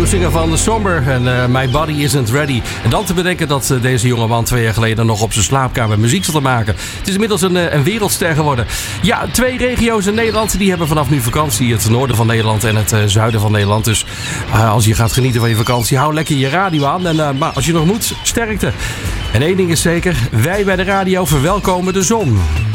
nieuwsinger van Somber en My Body Isn't Ready. En dan te bedenken dat deze jongeman 2 jaar geleden nog op zijn slaapkamer muziek zat te maken. Het is inmiddels een wereldster geworden. Ja, 2 regio's in Nederland die hebben vanaf nu vakantie. Het noorden van Nederland en het zuiden van Nederland. Dus als je gaat genieten van je vakantie, hou lekker je radio aan. En maar als je nog moet, sterkte. En één ding is zeker, wij bij de radio verwelkomen de zon.